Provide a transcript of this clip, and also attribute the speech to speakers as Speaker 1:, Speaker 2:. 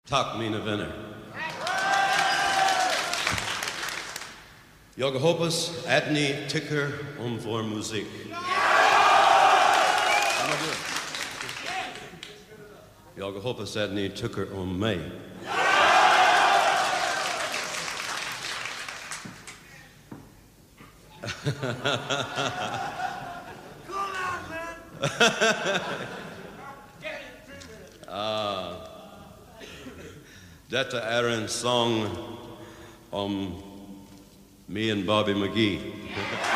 Speaker 1: Tak mine venner. Jag hoppas att ni tycker om vår musik. Jag hoppas att ni tycker om mig. Detta är en sång om me and Bobby McGee.